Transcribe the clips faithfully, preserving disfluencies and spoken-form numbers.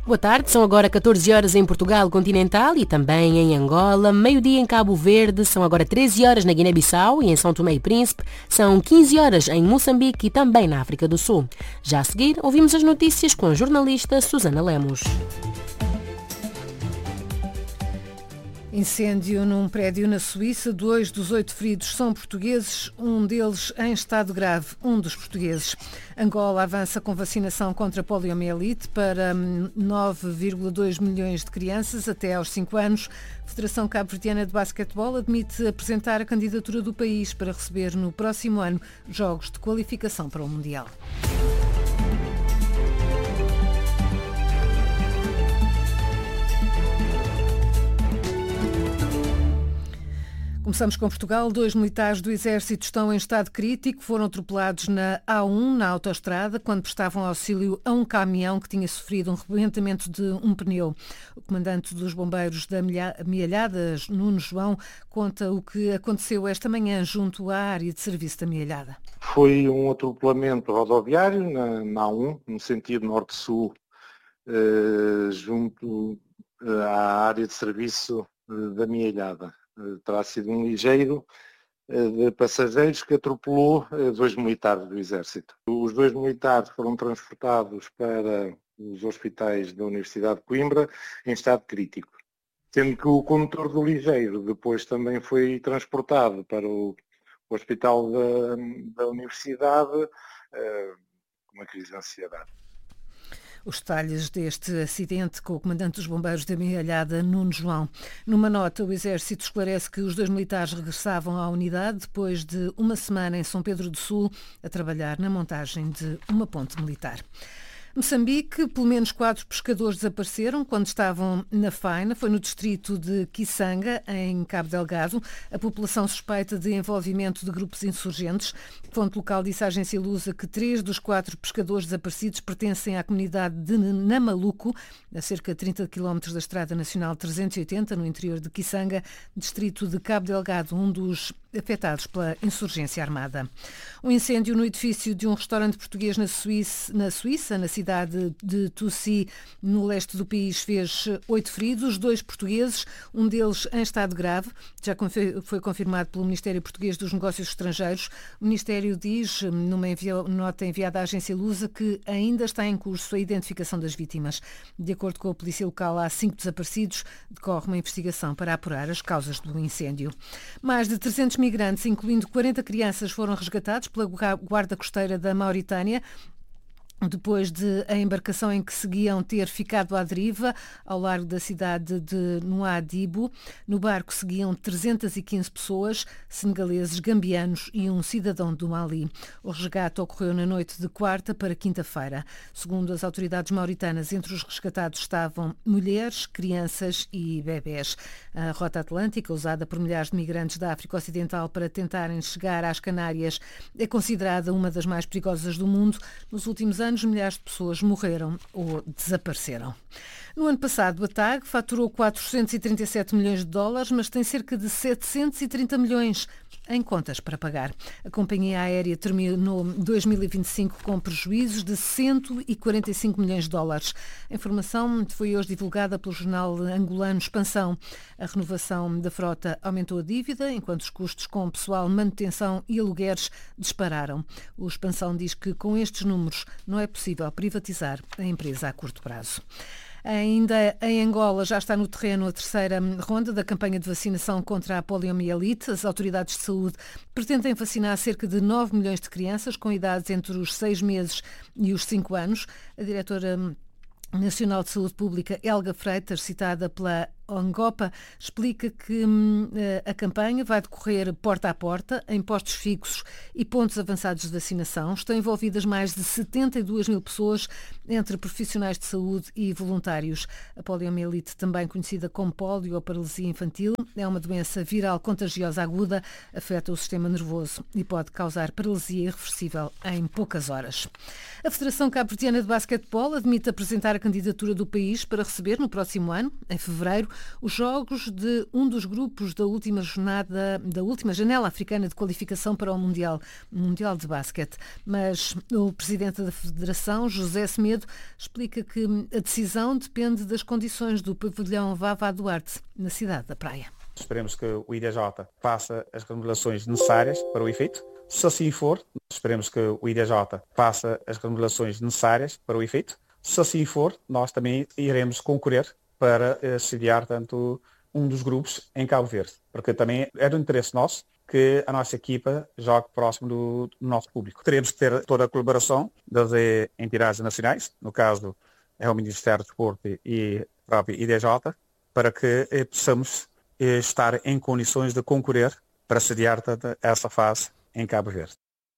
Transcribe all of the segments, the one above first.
Boa tarde, são agora catorze horas em Portugal continental e também em Angola, meio-dia em Cabo Verde, são agora treze horas na Guiné-Bissau e em São Tomé e Príncipe, são quinze horas em Moçambique e também na África do Sul. Já a seguir, ouvimos as notícias com a jornalista Susana Lemos. Incêndio num prédio na Suíça. Dois dos oito feridos são portugueses, um deles em estado grave, um dos portugueses. Angola avança com vacinação contra a poliomielite para nove vírgula dois milhões de crianças até aos cinco anos. A Federação Cabo-Verdiana de Basquetebol admite apresentar a candidatura do país para receber no próximo ano jogos de qualificação para o Mundial. Começamos com Portugal. Dois militares do Exército estão em estado crítico. Foram atropelados na A um, na autoestrada, quando prestavam auxílio a um caminhão que tinha sofrido um rebentamento de um pneu. O comandante dos bombeiros da Amealhada, Nuno João, conta o que aconteceu esta manhã junto à área de serviço da Amealhada. Foi um atropelamento rodoviário na, na A um, no sentido norte-sul, eh, junto eh, à área de serviço eh, da Amealhada. Terá sido um ligeiro de passageiros que atropelou dois militares do Exército. Os dois militares foram transportados para os hospitais da Universidade de Coimbra em estado crítico, sendo que o condutor do ligeiro depois também foi transportado para o hospital da, da Universidade com uma crise de ansiedade. Os detalhes deste acidente com o comandante dos bombeiros da Amealhada, Nuno João. Numa nota, o Exército esclarece que os dois militares regressavam à unidade depois de uma semana em São Pedro do Sul a trabalhar na montagem de uma ponte militar. Moçambique, pelo menos quatro pescadores desapareceram quando estavam na faina. Foi no distrito de Kisanga, em Cabo Delgado. A população suspeita de envolvimento de grupos insurgentes. Fonte local disse à agência Lusa que três dos quatro pescadores desaparecidos pertencem à comunidade de Namaluco, a cerca de trinta quilómetros da Estrada Nacional trezentos e oitenta, no interior de Kisanga, distrito de Cabo Delgado, um dos afetados pela insurgência armada. Um incêndio no edifício de um restaurante português na Suíça, na, Suíça, na cidade de Toussi, no leste do país, fez oito feridos, dois portugueses, um deles em estado grave. Já foi confirmado pelo Ministério Português dos Negócios Estrangeiros. O Ministério diz, numa nota enviada à agência Lusa, que ainda está em curso a identificação das vítimas. De acordo com a polícia local, há cinco desaparecidos. Decorre uma investigação para apurar as causas do incêndio. Mais de trezentos migrantes, incluindo quarenta crianças, foram resgatados pela Guarda Costeira da Mauritânia, depois de a embarcação em que seguiam ter ficado à deriva ao largo da cidade de Nouadhibou. No barco seguiam trezentas e quinze pessoas, senegaleses, gambianos e um cidadão do Mali. O resgate ocorreu na noite de quarta para quinta-feira. Segundo as autoridades mauritanas, entre os resgatados estavam mulheres, crianças e bebés. A Rota Atlântica, usada por milhares de migrantes da África Ocidental para tentarem chegar às Canárias, é considerada uma das mais perigosas do mundo. Nos últimos anos, milhares de pessoas morreram ou desapareceram. No ano passado, a T A G faturou quatrocentos e trinta e sete milhões de dólares, mas tem cerca de setecentos e trinta milhões em contas para pagar. A companhia aérea terminou dois mil e vinte e cinco com prejuízos de cento e quarenta e cinco milhões de dólares. A informação foi hoje divulgada pelo jornal angolano Expansão. A renovação da frota aumentou a dívida, enquanto os custos com pessoal, manutenção e alugueres dispararam. O Expansão diz que com estes números não é possível privatizar a empresa a curto prazo. Ainda em Angola já está no terreno a terceira ronda da campanha de vacinação contra a poliomielite. As autoridades de saúde pretendem vacinar cerca de nove milhões de crianças com idades entre os seis meses e os cinco anos. A diretora nacional de Saúde Pública, Helga Freitas, citada pela Angopa, explica que hum, a campanha vai decorrer porta a porta, em postos fixos e pontos avançados de vacinação. Estão envolvidas mais de setenta e duas mil pessoas, entre profissionais de saúde e voluntários. A poliomielite, também conhecida como polio ou paralisia infantil, é uma doença viral contagiosa aguda, afeta o sistema nervoso e pode causar paralisia irreversível em poucas horas. A Federação Cabo-Verdiana de Basquetebol admite apresentar a candidatura do país para receber no próximo ano, em fevereiro, os jogos de um dos grupos da última jornada, da última janela africana de qualificação para o Mundial, Mundial de Basquete. Mas o presidente da Federação, José Semedo, explica que a decisão depende das condições do pavilhão Vavá Duarte, na cidade da Praia. Esperemos que o I D J faça as remodelações necessárias para o efeito. Se assim for, esperemos que o I D J faça as remodelações necessárias para o efeito. Se assim for, nós também iremos concorrer para eh, sediar tanto um dos grupos em Cabo Verde, porque também é do interesse nosso que a nossa equipa jogue próximo do, do nosso público. Teremos que ter toda a colaboração das entidades nacionais, no caso é o Ministério do Desporto e o próprio I D J, para que eh, possamos eh, estar em condições de concorrer para sediar essa fase em Cabo Verde.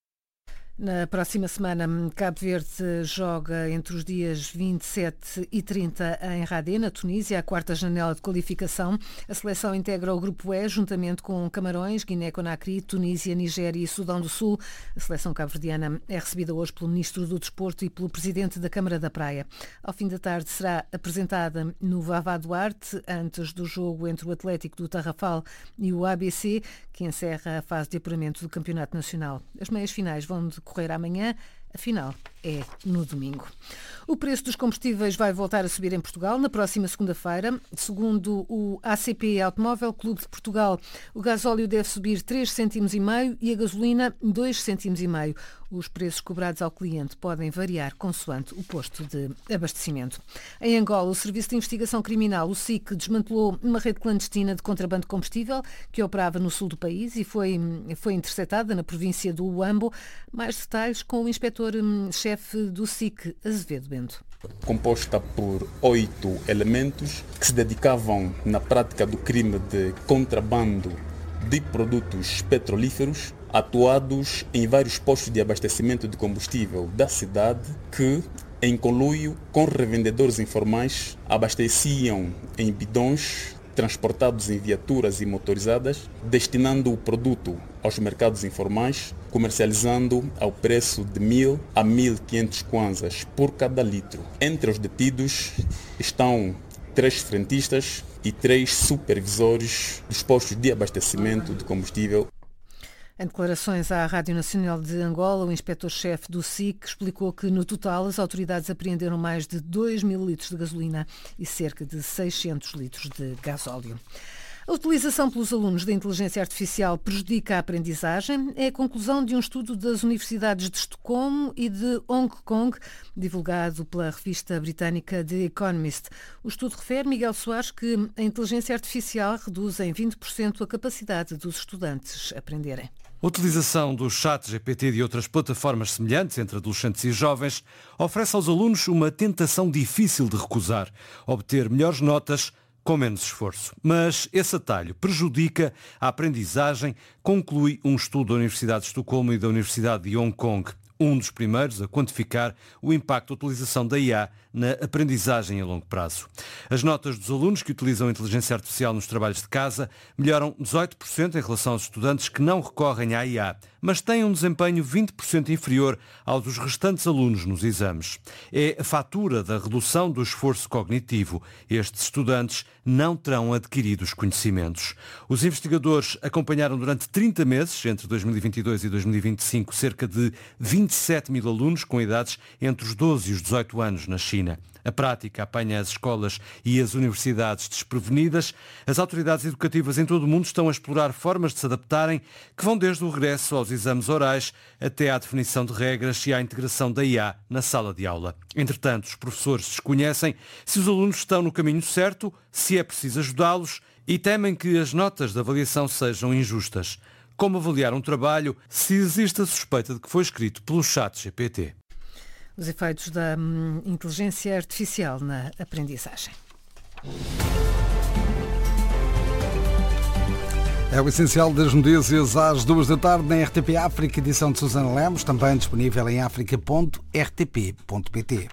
Na próxima semana, Cabo Verde joga entre os dias vinte e sete e trinta em Radé, na Tunísia, a quarta janela de qualificação. A seleção integra o Grupo E, juntamente com Camarões, Guiné-Conakry, Tunísia, Nigéria e Sudão do Sul. A seleção cabo-verdiana é recebida hoje pelo Ministro do Desporto e pelo Presidente da Câmara da Praia. Ao fim da tarde será apresentada no Vavá Duarte, antes do jogo entre o Atlético do Tarrafal e o A B C, que encerra a fase de apuramento do Campeonato Nacional. As meias finais vão decorrer amanhã, a final é no domingo. O preço dos combustíveis vai voltar a subir em Portugal na próxima segunda-feira. Segundo o A C P Automóvel Clube de Portugal, o gasóleo deve subir três cêntimos e meio e a gasolina dois cêntimos e meio. Os preços cobrados ao cliente podem variar consoante o posto de abastecimento. Em Angola, o Serviço de Investigação Criminal, o S I C, desmantelou uma rede clandestina de contrabando de combustível que operava no sul do país e foi, foi interceptada na província do Uambo. Mais detalhes com o inspetor-chefe do S I C, Azevedo Bento. Composta por oito elementos que se dedicavam na prática do crime de contrabando de produtos petrolíferos, atuados em vários postos de abastecimento de combustível da cidade, que, em conluio com revendedores informais, abasteciam em bidões transportados em viaturas e motorizadas, destinando o produto aos mercados informais, comercializando ao preço de mil a mil e quinhentos kwanzas por cada litro. Entre os detidos estão três frentistas e três supervisores dos postos de abastecimento de combustível. Em declarações à Rádio Nacional de Angola, o inspetor-chefe do S I C explicou que, no total, as autoridades apreenderam mais de dois mil litros de gasolina e cerca de seiscentos litros de gasóleo. A utilização pelos alunos da inteligência artificial prejudica a aprendizagem. É a conclusão de um estudo das universidades de Estocolmo e de Hong Kong, divulgado pela revista britânica The Economist. O estudo refere, Miguel Soares, que a inteligência artificial reduz em vinte por cento a capacidade dos estudantes aprenderem. A utilização do chat G P T e de outras plataformas semelhantes entre adolescentes e jovens oferece aos alunos uma tentação difícil de recusar: obter melhores notas com menos esforço. Mas esse atalho prejudica a aprendizagem, conclui um estudo da Universidade de Estocolmo e da Universidade de Hong Kong, um dos primeiros a quantificar o impacto da utilização da I A na aprendizagem a longo prazo. As notas dos alunos que utilizam a inteligência artificial nos trabalhos de casa melhoram dezoito por cento em relação aos estudantes que não recorrem à I A, mas têm um desempenho vinte por cento inferior ao dos restantes alunos nos exames. É a fatura da redução do esforço cognitivo. Estes estudantes não terão adquirido os conhecimentos. Os investigadores acompanharam durante trinta meses, entre dois mil e vinte e dois e dois mil e vinte e cinco, cerca de vinte e sete mil alunos com idades entre os doze e os dezoito anos na China. A prática apanha as escolas e as universidades desprevenidas. As autoridades educativas em todo o mundo estão a explorar formas de se adaptarem, que vão desde o regresso aos exames orais até à definição de regras e à integração da I A na sala de aula. Entretanto, os professores desconhecem se os alunos estão no caminho certo, se é preciso ajudá-los, e temem que as notas de avaliação sejam injustas. Como avaliar um trabalho se existe a suspeita de que foi escrito pelo chat G P T? Os efeitos da hum, inteligência artificial na aprendizagem. É o essencial das notícias às duas da tarde na R T P África, edição de Susana Lemos, também disponível em africa ponto r t p ponto p t.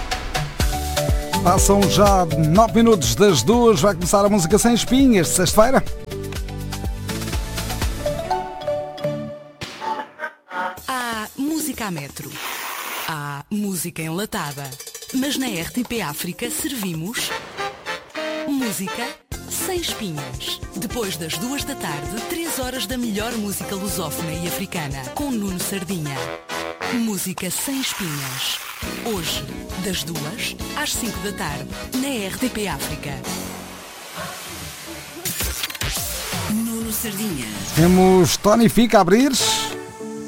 Passam já nove minutos das duas, vai começar a música sem espinhas, de sexta-feira. Há música a metro. Há música enlatada. Mas na R T P África servimos música Sem Espinhas. Depois das duas da tarde, três horas da melhor música lusófona e africana, com Nuno Sardinha. Música Sem Espinhas. Hoje, das duas às cinco da tarde, na R T P África. Nuno Sardinha. Temos Tony Fica a abrir.